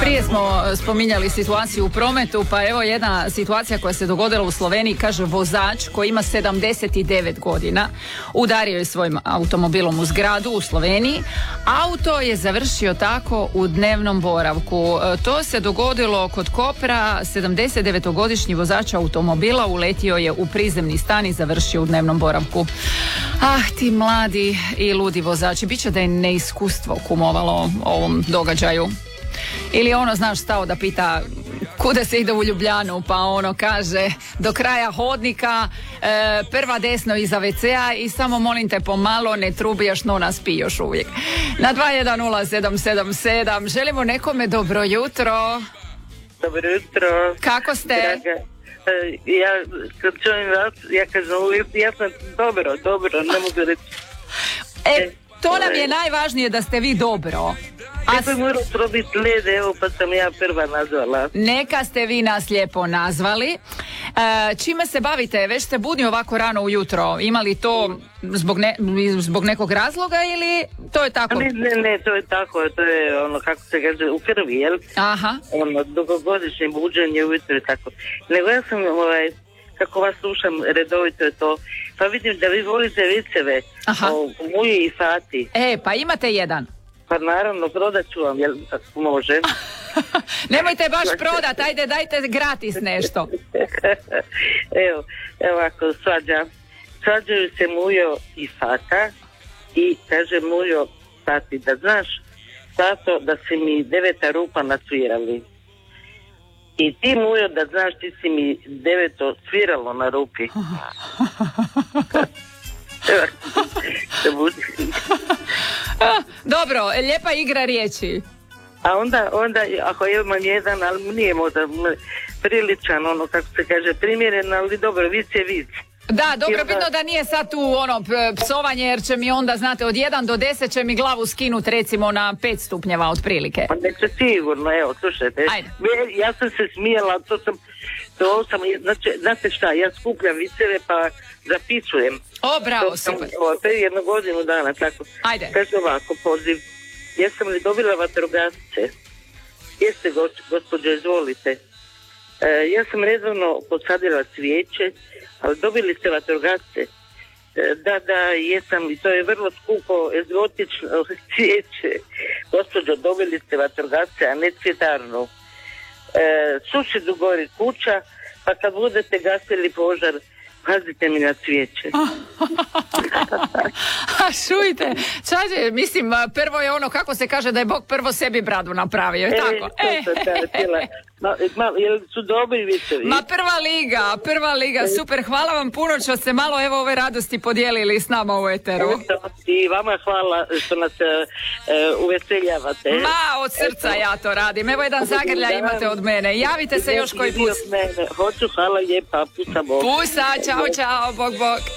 Prije smo spominjali situaciju u prometu, pa evo jedna situacija koja se dogodila u Sloveniji. Kaže, vozač koji ima 79 godina udario je svojim automobilom u zgradu u Sloveniji. Auto je završio tako u dnevnom boravku. To se dogodilo kod Kopra. 79-godišnji vozač automobila uletio je u prizemni stan i završio u dnevnom boravku. Ah, ti mladi i ludi vozači. Biće da je neiskustvo kumovalo ovom događaju. Ili ono, znaš, stao da pita kuda se ide u Ljubljanu, pa ono kaže do kraja hodnika, prva desno iza WC-a i samo molim te pomalo ne trubijaš, no nas pij još uvijek. Na 210777 želimo nekome dobro jutro. Dobro jutro. Kako ste? Draga, ja kad čujem vas, ja kažem uvijek, ja sam dobro, ne mogu reći. To nam je najvažnije, da ste vi dobro. Ja sam morao probiti led, evo pa sam ja prva nazvala. Neka ste vi nas lijepo nazvali. Čime se bavite? Već ste budni ovako rano ujutro. Ima li to zbog nekog razloga ili to je tako? Ne, to je tako. To je ono, kako se kaže, u krvi, jel? Aha. Ono, dugogodišnje buđenje ujutro je tako. Nego ja sam, kako vas slušam redovito je to, pa vidim da vi volite viceve o Muji i Fati. Pa imate jedan. Pa naravno, prodat ću vam, jel može? Nemojte baš prodat, ajde dajte gratis nešto. Evo ako svađaju se Mujo i Fata i kaže Mujo Fati, da znaš, Tato, da si mi 9 rupa nacvirali. I ti, Mujo, da znaš, ti si mi 9 sviralo na rupi. Dobro, lijepa igra riječi. A onda ako imam jedan, ali nije možda priličan, ono kako se kaže, primjeren, ali dobro, vic je vic. Da, dobro, bitno da nije sad tu ono psovanje, jer će mi onda, znate, od 1 do 10 će mi glavu skinut recimo na 5 stupnjeva otprilike. Pa neće sigurno, evo, slušajte. Ajde. Ja sam se smijela, znači, znate šta, ja skupljam viceve pa zapisujem. O, bravo, super. Prije 1 godinu dana, tako. Ajde. Kaže ovako, poziv. Jesam li dobila vatrogasce? Jeste, gospođo, izvolite. Ja sam redovno posadila cvijeće, ali dobili ste vatrogasce? Da, jesam, i to je vrlo skupo, egzotično cvijeće. Gospođo, dobili ste vatrogasce, a ne cvjetarnu. Suši gori kuća, pa kad budete gasili požar, pazite mi na cvijeće. Šujte, čađe, mislim, prvo je ono, kako se kaže, da je Bog prvo sebi bradu napravio, je tako? Jel su dobri vicevi? Ma prva liga, super, hvala vam puno što ste malo evo ove radosti podijelili s nama u eteru. I vama hvala što nas uveseljavate. Ma, od srca ja to radim, evo jedan zagrlja imate od mene, javite se još koji put. Hoću, hvala lijepa, pusa Bog. Pusa, čao, Bog.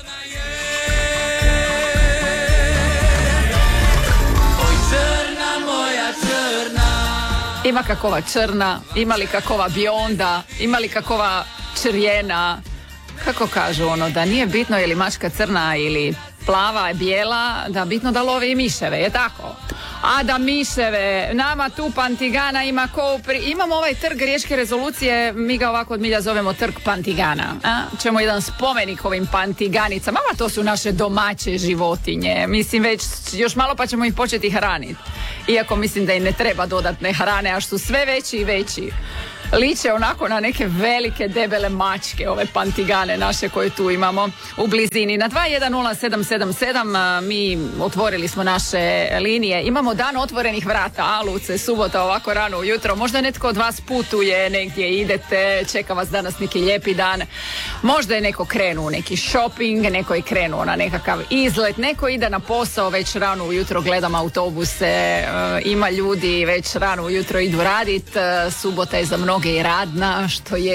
Ima kakova crna, ima li kakova bionda, ima li kakova črjena. Kako kažu ono, da nije bitno je li mačka crna ili plava, bijela, da bitno da love i miševe, je tako? A da miševe, nama tu Pantigana ima imamo ovaj trg Riječke rezolucije, mi ga ovako od milja zovemo trg Pantigana. Ćemo jedan spomenik ovim Pantiganicama, to su naše domaće životinje, mislim već još malo pa ćemo ih početi hraniti. Iako mislim da im ne treba dodatne hrane, a što su sve veći i veći. Liče onako na neke velike debele mačke, ove Pantigane naše koje tu imamo u blizini. Na 210777 mi otvorili smo naše linije. Imamo dan otvorenih vrata, Luce, subota ovako rano ujutro. Možda netko od vas putuje, negdje idete, čeka vas danas neki lijepi dan. Možda je neko krenuo neki shopping, neko je krenuo na nekakav izlet, neko ide na posao već rano ujutro, gledam autobuse, ima ljudi već rano ujutro idu radit, subota je za mnoge i radna, što je